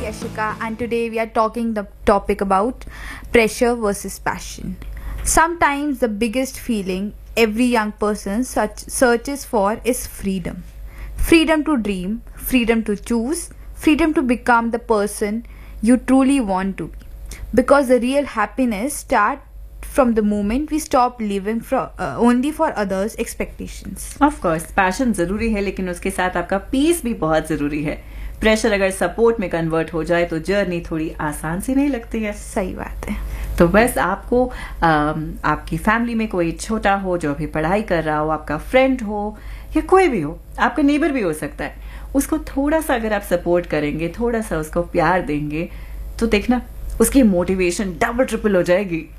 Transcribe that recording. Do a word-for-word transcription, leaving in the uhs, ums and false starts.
Ashika, and today we are talking the topic about pressure versus passion. Sometimes the biggest feeling every young person search, searches for is freedom. Freedom to dream, freedom to choose, freedom to become the person you truly want to be. Because the real happiness starts from the moment we stop living for uh, only for others' expectations. Of course passion जरूरी है, लेकिन उसके साथ आपका piece भी बहुत जरूरी है. प्रेशर अगर सपोर्ट में कन्वर्ट हो जाए तो जर्नी थोड़ी आसान सी नहीं लगती है. सही बात है. तो बस आपको आम, आपकी फैमिली में कोई छोटा हो जो अभी पढ़ाई कर रहा हो, आपका फ्रेंड हो या कोई भी हो, आपका नेबर भी हो सकता है, उसको थोड़ा सा अगर आप सपोर्ट करेंगे, थोड़ा सा उसको प्यार देंगे, तो देखना उसकी मोटिवेशन डबल ट्रिपल हो जाएगी.